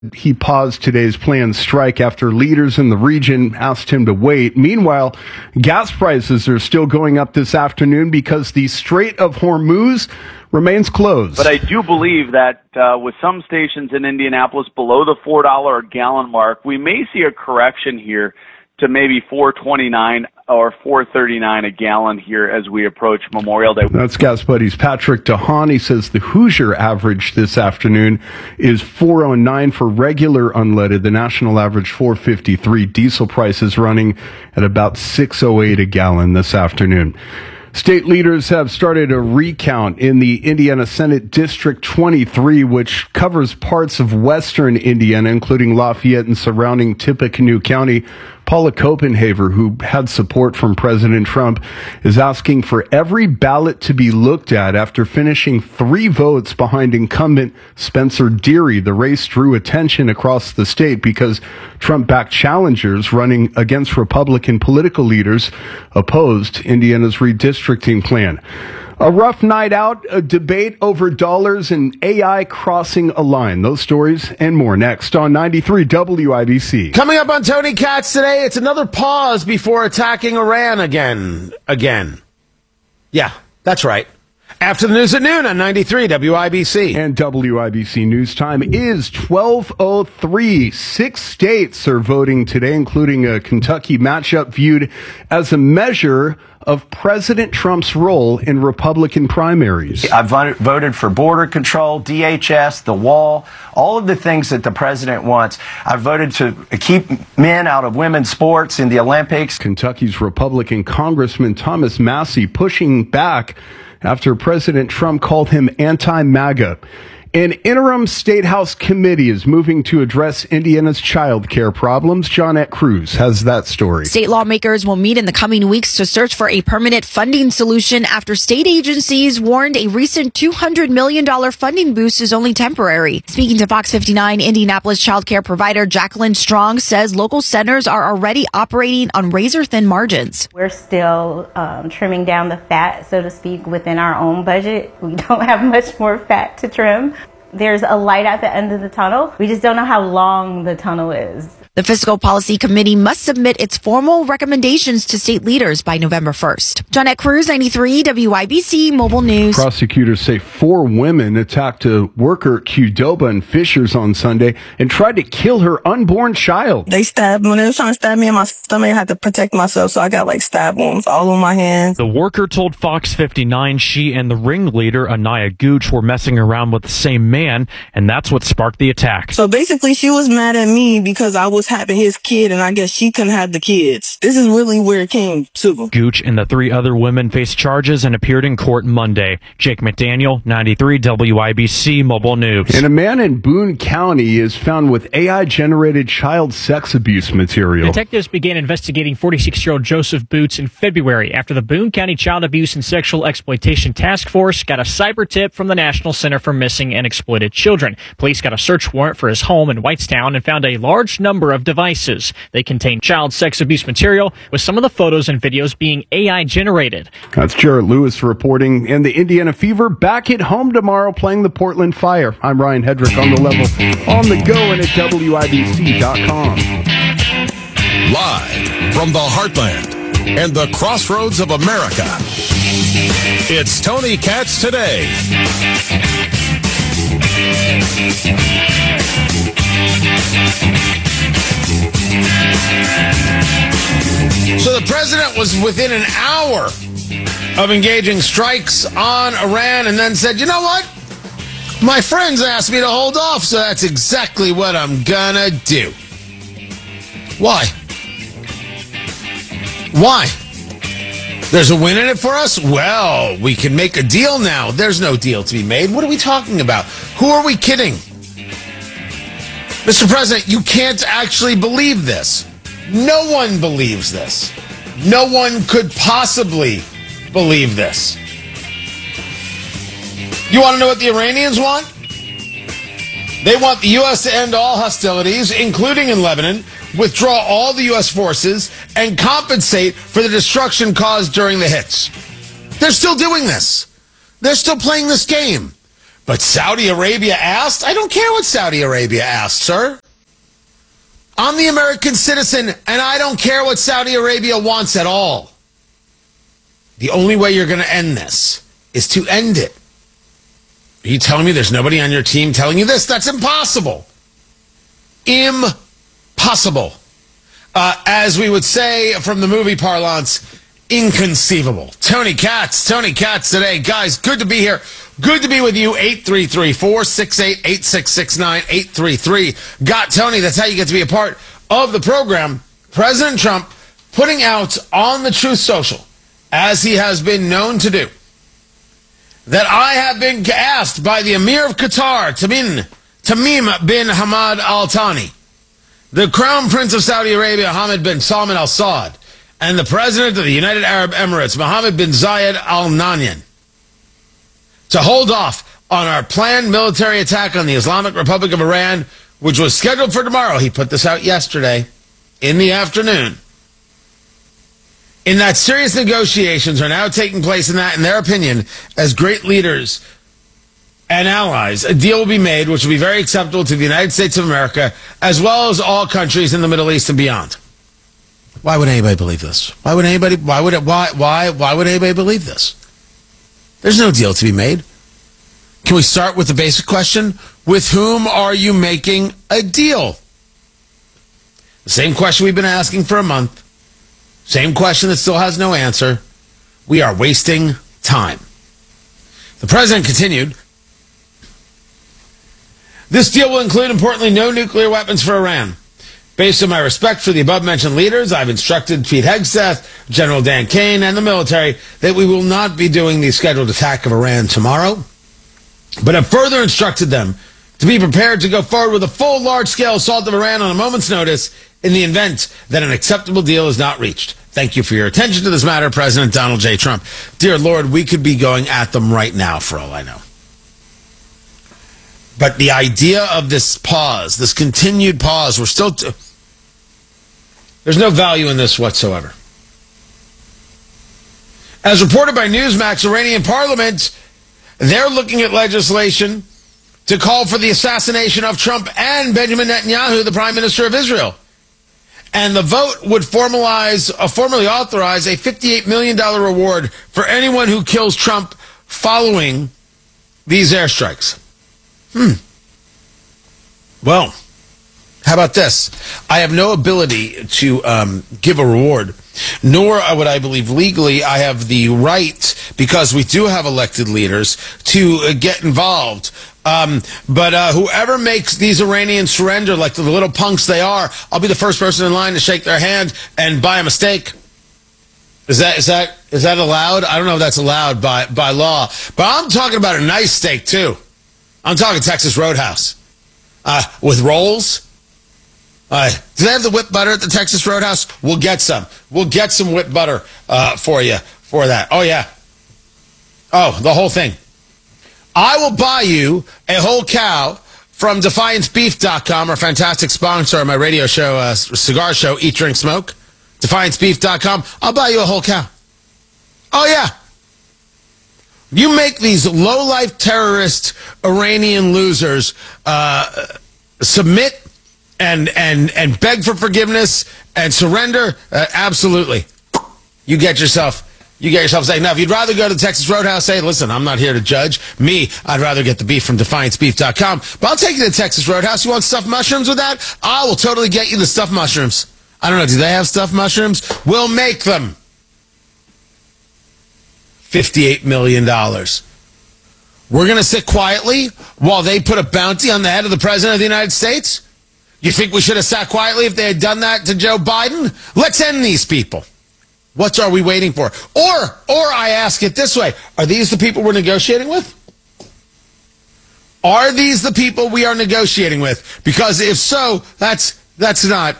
He paused today's planned strike after leaders in the region asked him to wait. Meanwhile, gas prices are still going up this afternoon because the Strait of Hormuz remains closed. But I do believe that with some stations in Indianapolis below the $4 a gallon mark, we may see a correction here to maybe $4.29 or $4.39 a gallon here as we approach Memorial Day. That's Gas Buddy's Patrick DeHaan. He says the Hoosier average this afternoon is $4.09 for regular unleaded. The national average $4.53. Diesel prices running at about $6.08 a gallon this afternoon. State leaders have started a recount in the Indiana Senate District 23, which covers parts of western Indiana, including Lafayette and surrounding Tippecanoe County. Paula Copenhaver, who had support from President Trump, is asking for every ballot to be looked at after finishing 3 votes behind incumbent Spencer Deary. The race drew attention across the state because Trump-backed challengers running against Republican political leaders opposed Indiana's redistricting plan. A rough night out, a debate over dollars, and AI crossing a line. Those stories and more next on 93 WIBC. Coming up on Tony Katz today, it's another pause before attacking Iran again. Yeah, that's right. After the news at noon on 93 WIBC. And WIBC News Time is 12:03. 6 states are voting today, including a Kentucky matchup viewed as a measure of President Trump's role in Republican primaries. I voted for border control, DHS, the wall, all of the things that the president wants. I voted to keep men out of women's sports in the Olympics. Kentucky's Republican Congressman Thomas Massie pushing back after President Trump called him anti-MAGA. An interim State House committee is moving to address Indiana's child care problems. Johnette Cruz has that story. State lawmakers will meet in the coming weeks to search for a permanent funding solution after state agencies warned a recent $200 million funding boost is only temporary. Speaking to Fox 59, Indianapolis child care provider Jacqueline Strong says local centers are already operating on razor-thin margins. We're still trimming down the fat, so to speak, within our own budget. We don't have much more fat to trim. There's a light at the end of the tunnel. We just don't know how long the tunnel is. The Fiscal Policy Committee must submit its formal recommendations to state leaders by November 1st. Johnette Cruz, 93 WIBC Mobile News. Prosecutors say 4 women attacked a worker at Qdoba and Fishers on Sunday and tried to kill her unborn child. They stabbed, when they were trying to stab me in my stomach, I had to protect myself, so I got stab wounds all on my hands. The worker told Fox 59 she and the ringleader, Anaya Gooch, were messing around with the same man, and that's what sparked the attack. So basically, she was mad at me because I was having his kid, and I guess she couldn't have the kids. This is really where it came to. Gooch and the 3 other women faced charges and appeared in court Monday. Jake McDaniel, 93 WIBC Mobile News. And a man in Boone County is found with AI-generated child sex abuse material. Detectives began investigating 46-year-old Joseph Boots in February after the Boone County Child Abuse and Sexual Exploitation Task Force got a cyber tip from the National Center for Missing and Exploited Children. Police got a search warrant for his home in Whitestown and found a large number of devices. They contain child sex abuse material, with some of the photos and videos being AI generated. That's Jarrett Lewis reporting. And the Indiana Fever back at home tomorrow playing the Portland Fire. I'm Ryan Hedrick on the level, on the go, and at WIBC.com. Live from the heartland and the crossroads of America, it's Tony Katz Today. So the president was within an hour of engaging strikes on Iran and then said, you know what? My friends asked me to hold off, so that's exactly what I'm gonna do. Why? Why? There's a win in it for us? Well, we can make a deal now. There's no deal to be made. What are we talking about? Who are we kidding? Mr. President, you can't actually believe this. No one believes this. No one could possibly believe this. You want to know what the Iranians want? They want the U.S. to end all hostilities, including in Lebanon, withdraw all the U.S. forces, and compensate for the destruction caused during the hits. They're still doing this. They're still playing this game. But Saudi Arabia asked? I don't care what Saudi Arabia asked, sir. I'm the American citizen, and I don't care what Saudi Arabia wants at all. The only way you're going to end this is to end it. Are you telling me there's nobody on your team telling you this? That's impossible. Impossible. As we would say from the movie parlance, inconceivable. Tony Katz today. Guys, good to be here. Good to be with you. 833-468-8669. 833. Got Tony. That's how you get to be a part of the program. President Trump putting out on the Truth Social, as he has been known to do, that I have been asked by the Emir of Qatar, Tamim bin Hamad Al Thani, the Crown Prince of Saudi Arabia, Hamad bin Salman Al Saud, and the President of the United Arab Emirates, Mohammed bin Zayed Al Nahyan, to hold off on our planned military attack on the Islamic Republic of Iran, which was scheduled for tomorrow. He put this out yesterday in the afternoon. In that serious negotiations are now taking place in their opinion, as great leaders and allies, a deal will be made which will be very acceptable to the United States of America, as well as all countries in the Middle East and beyond. Why would anybody believe this? Why would anybody believe this? There's no deal to be made. Can we start with the basic question? With whom are you making a deal? The same question we've been asking for a month. Same question that still has no answer. We are wasting time. The president continued, this deal will include, importantly, no nuclear weapons for Iran. Based on my respect for the above-mentioned leaders, I've instructed Pete Hegseth, General Dan Kane, and the military that we will not be doing the scheduled attack of Iran tomorrow, but have further instructed them to be prepared to go forward with a full large-scale assault of Iran on a moment's notice in the event that an acceptable deal is not reached. Thank you for your attention to this matter, President Donald J. Trump. Dear Lord, we could be going at them right now for all I know. But the idea of this pause, this continued pause, there's no value in this whatsoever. As reported by Newsmax, Iranian parliament, they're looking at legislation to call for the assassination of Trump and Benjamin Netanyahu, the Prime Minister of Israel. And the vote would formally authorize a $58 million reward for anyone who kills Trump following these airstrikes. Well, how about this? I have no ability to give a reward, nor would I believe legally I have the right, because we do have elected leaders, to get involved. But whoever makes these Iranians surrender like the little punks they are, I'll be the first person in line to shake their hand and buy them a steak. Is that allowed? I don't know if that's allowed by law, but I'm talking about a nice steak too. I'm talking Texas Roadhouse with rolls. Do they have the whipped butter at the Texas Roadhouse? We'll get some. We'll get some whipped butter for you for that. Oh yeah. Oh, the whole thing. I will buy you a whole cow from DefianceBeef.com, our fantastic sponsor of my radio show, cigar show, Eat, Drink, Smoke. DefianceBeef.com. I'll buy you a whole cow. Oh, yeah. You make these low-life terrorist Iranian losers submit and beg for forgiveness and surrender. Absolutely. You get yourself saying, now, if you'd rather go to the Texas Roadhouse, say, listen, I'm not here to judge. I'd rather get the beef from DefianceBeef.com. But I'll take you to the Texas Roadhouse. You want stuffed mushrooms with that? I will totally get you the stuffed mushrooms. I don't know, do they have stuffed mushrooms? We'll make them. $58 million. We're going to sit quietly while they put a bounty on the head of the President of the United States? You think we should have sat quietly if they had done that to Joe Biden? Let's end these people. What are we waiting for? Or I ask it this way, are these the people we're negotiating with? Are these the people we are negotiating with? Because if so, that's not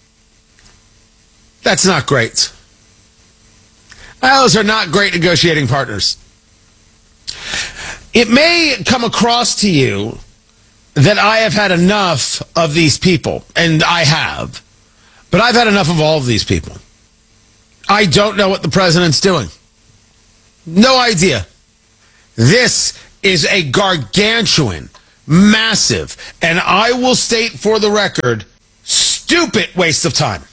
great. Those are not great negotiating partners. It may come across to you that I have had enough of these people, and I have. But I've had enough of all of these people. I don't know what the president's doing. No idea. This is a gargantuan, massive, and I will state for the record, stupid waste of time.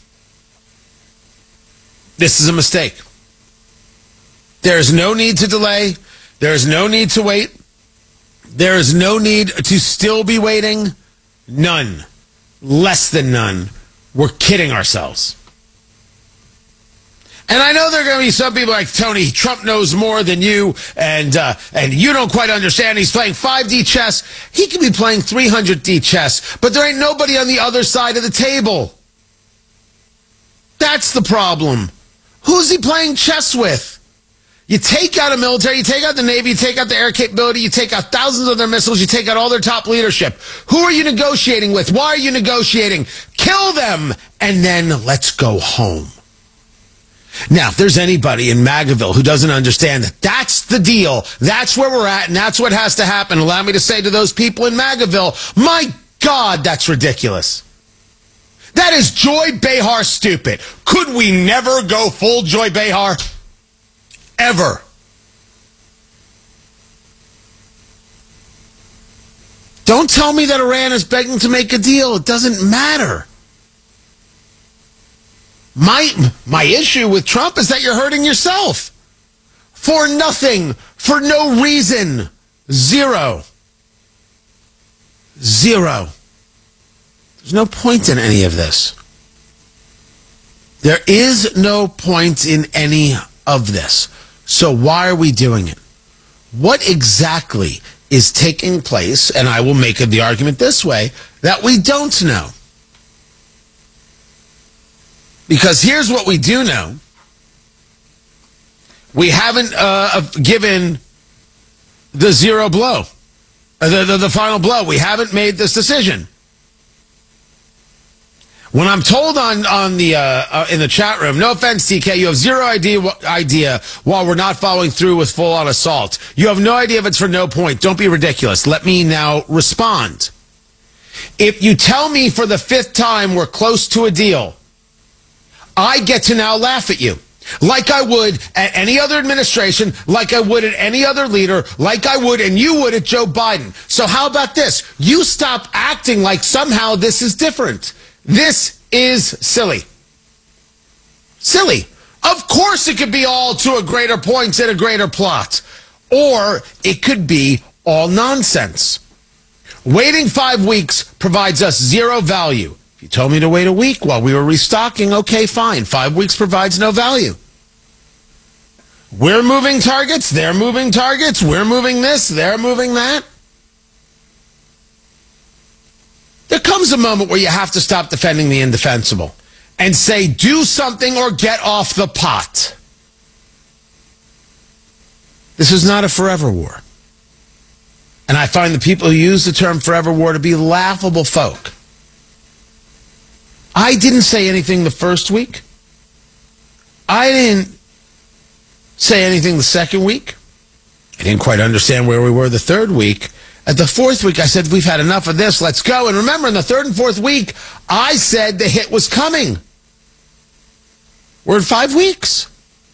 This is a mistake. There is no need to delay. There is no need to wait. There is no need to still be waiting. None. Less than none. We're kidding ourselves. And I know there are going to be some people like, Tony, Trump knows more than you, and you don't quite understand. He's playing 5D chess. He could be playing 300D chess, but there ain't nobody on the other side of the table. That's the problem. Who's he playing chess with? You take out a military, you take out the Navy, you take out the air capability, you take out thousands of their missiles, you take out all their top leadership. Who are you negotiating with? Why are you negotiating? Kill them, and then let's go home. Now, if there's anybody in MAGAville who doesn't understand that that's the deal, that's where we're at, and that's what has to happen, allow me to say to those people in MAGAville, my God, that's ridiculous. That is Joy Behar stupid. Could we never go full Joy Behar? Ever. Don't tell me that Iran is begging to make a deal. It doesn't matter. My issue with Trump is that you're hurting yourself. For nothing. For no reason. Zero. There's no point in any of this. There is no point in any of this. So why are we doing it? What exactly is taking place, and I will make the argument this way, that we don't know? Because here's what we do know. We haven't given the zero blow, the final blow. We haven't made this decision. When I'm told on the in the chat room, no offense, TK, you have zero idea while we're not following through with full-on assault. You have no idea if it's for no point. Don't be ridiculous. Let me now respond. If you tell me for the fifth time we're close to a deal, I get to now laugh at you. Like I would at any other administration, like I would at any other leader, like I would and you would at Joe Biden. So how about this? You stop acting like somehow this is different. This is silly. Silly. Of course it could be all to a greater point and a greater plot. Or it could be all nonsense. Waiting 5 weeks provides us zero value. If you told me to wait a week while we were restocking, okay, fine. 5 weeks provides no value. We're moving targets, they're moving targets, we're moving this, they're moving that. There comes a moment where you have to stop defending the indefensible and say, do something or get off the pot. This is not a forever war. And I find the people who use the term forever war to be laughable folk. I didn't say anything the first week. I didn't say anything the second week. I didn't quite understand where we were the third week. At the fourth week, I said, we've had enough of this. Let's go. And remember, in the third and fourth week, I said the hit was coming. We're in 5 weeks.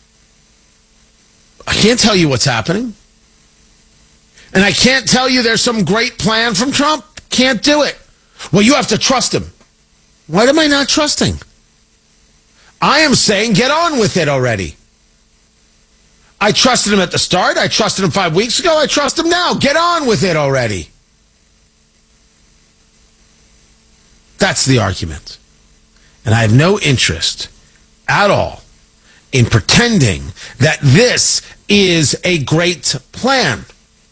I can't tell you what's happening. And I can't tell you there's some great plan from Trump. Can't do it. Well, you have to trust him. What am I not trusting? I am saying get on with it already. I trusted him at the start. I trusted him 5 weeks ago. I trust him now. Get on with it already. That's the argument. And I have no interest at all in pretending that this is a great plan.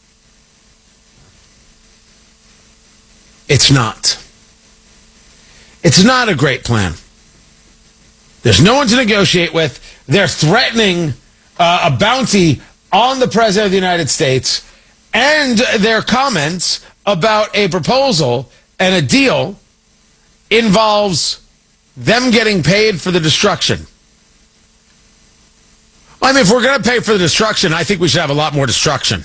It's not. It's not a great plan. There's no one to negotiate with. They're threatening a bounty on the President of the United States, and their comments about a proposal and a deal involves them getting paid for the destruction. I mean, if we're going to pay for the destruction, I think we should have a lot more destruction.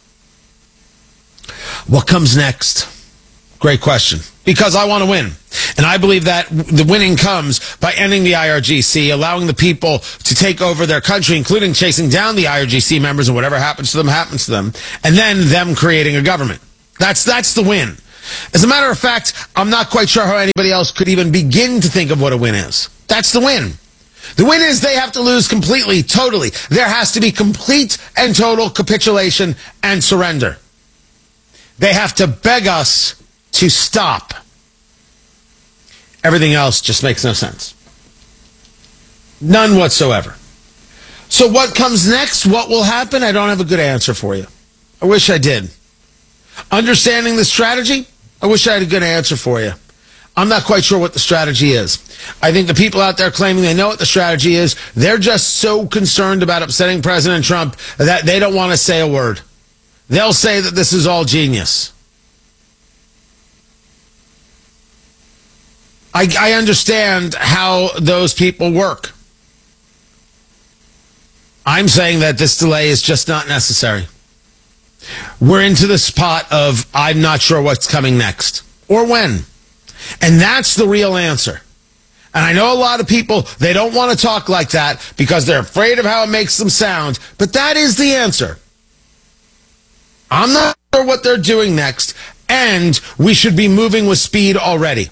What comes next? Great question. Because I want to win. And I believe that the winning comes by ending the IRGC, allowing the people to take over their country, including chasing down the IRGC members, and whatever happens to them, and then them creating a government. That's the win. As a matter of fact, I'm not quite sure how anybody else could even begin to think of what a win is. That's the win. The win is they have to lose completely, totally. There has to be complete and total capitulation and surrender. They have to beg us to stop. Everything else just makes no sense. None whatsoever. So what comes next? What will happen? I don't have a good answer for you. I wish I did. Understanding the strategy? I wish I had a good answer for you. I'm not quite sure what the strategy is. I think the people out there claiming they know what the strategy is, they're just so concerned about upsetting President Trump that they don't want to say a word. They'll say that this is all genius. I understand how those people work. I'm saying that this delay is just not necessary. We're into the spot of I'm not sure what's coming next or when. And that's the real answer. And I know a lot of people, they don't want to talk like that because they're afraid of how it makes them sound. But that is the answer. I'm not sure what they're doing next. And we should be moving with speed already.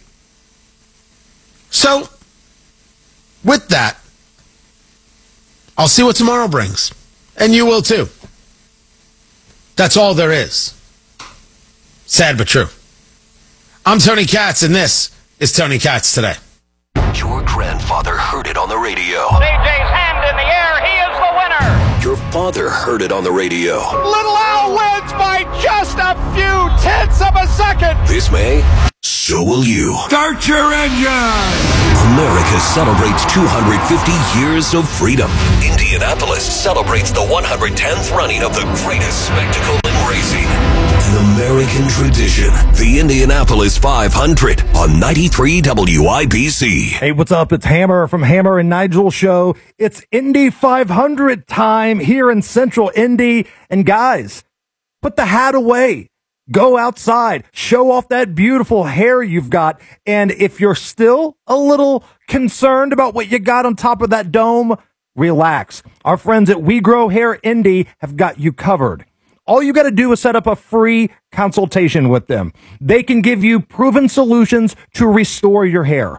So, with that, I'll see what tomorrow brings. And you will too. That's all there is. Sad but true. I'm Tony Katz, and this is Tony Katz Today. Your grandfather heard it on the radio. CJ's hand in the air. He is the winner. Your father heard it on the radio. Little Al wins by just a few tenths of a second. This May, so will you. Start your engine. America celebrates 250 years of freedom. Indianapolis celebrates the 110th running of the greatest spectacle in racing. An American tradition. The Indianapolis 500 on 93 WIBC. Hey, what's up? It's Hammer from Hammer and Nigel Show. It's Indy 500 time here in Central Indy. And guys, put the hat away. Go outside, show off that beautiful hair you've got. And if you're still a little concerned about what you got on top of that dome, relax. Our friends at We Grow Hair Indy have got you covered. All you got to do is set up a free consultation with them. They can give you proven solutions to restore your hair.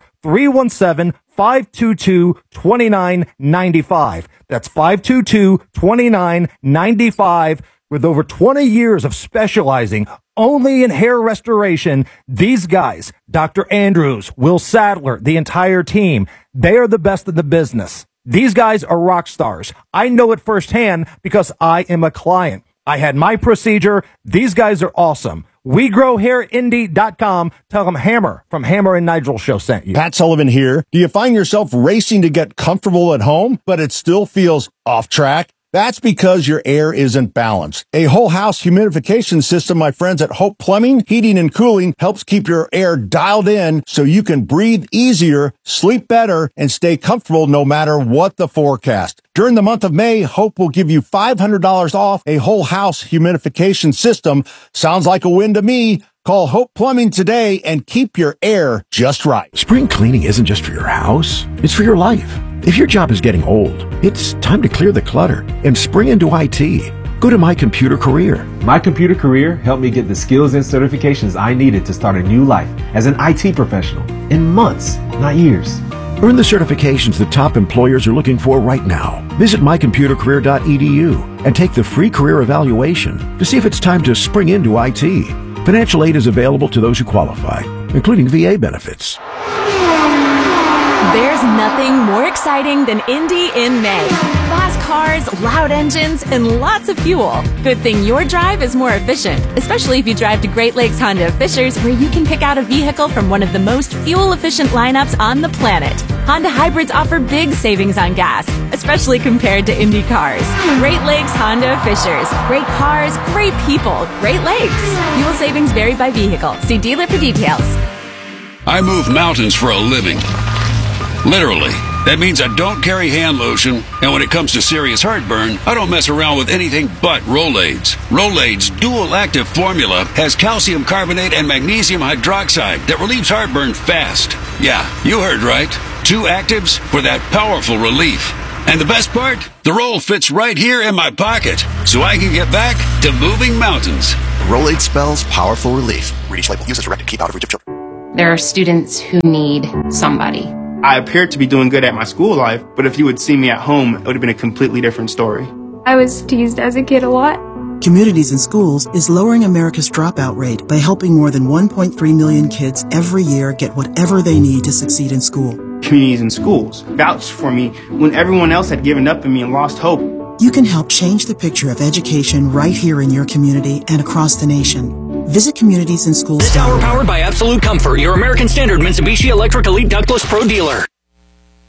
317-522-2995. That's 522-2995. With over 20 years of specializing only in hair restoration, these guys, Dr. Andrews, Will Sadler, the entire team, they are the best in the business. These guys are rock stars. I know it firsthand because I am a client. I had my procedure. These guys are awesome. WeGrowHairIndy.com. Tell them Hammer from Hammer and Nigel Show sent you. Pat Sullivan here. Do you find yourself racing to get comfortable at home, but it still feels off track? That's because your air isn't balanced. A whole house humidification system, my friends at Hope Plumbing, Heating and Cooling, helps keep your air dialed in so you can breathe easier, sleep better, and stay comfortable no matter what the forecast. During the month of May, Hope will give you $500 off a whole house humidification system. Sounds like a win to me. Call Hope Plumbing today and keep your air just right. Spring cleaning isn't just for your house, it's for your life. If your job is getting old, it's time to clear the clutter and spring into IT. Go to My Computer Career. My Computer Career helped me get the skills and certifications I needed to start a new life as an IT professional in months, not years. Earn the certifications the top employers are looking for right now. Visit mycomputercareer.edu and take the free career evaluation to see if it's time to spring into IT. Financial aid is available to those who qualify, including VA benefits. There's nothing more exciting than Indy in May. Fast cars, loud engines, and lots of fuel. Good thing your drive is more efficient, especially if you drive to Great Lakes Honda of Fishers, where you can pick out a vehicle from one of the most fuel-efficient lineups on the planet. Honda hybrids offer big savings on gas, especially compared to Indy cars. Great Lakes Honda of Fishers. Great cars, great people, Great Lakes. Fuel savings vary by vehicle. See dealer for details. I move mountains for a living. Literally. That means I don't carry hand lotion, and when it comes to serious heartburn, I don't mess around with anything but Rolaids. Rolaids' dual-active formula has calcium carbonate and magnesium hydroxide that relieves heartburn fast. Yeah, you heard right. 2 actives for that powerful relief. And the best part? The roll fits right here in my pocket, so I can get back to moving mountains. Rolaids spells powerful relief. Read each label. Use as directed. Keep out of reach of children. There are students who need somebody. I appeared to be doing good at my school life, but if you would see me at home, it would have been a completely different story. I was teased as a kid a lot. Communities in Schools is lowering America's dropout rate by helping more than 1.3 million kids every year get whatever they need to succeed in school. Communities in Schools vouched for me when everyone else had given up on me and lost hope. You can help change the picture of education right here in your community and across the nation. Visit Communities in Schools. This hour powered by Absolute Comfort, your American Standard Mitsubishi Electric Elite Ductless Pro dealer.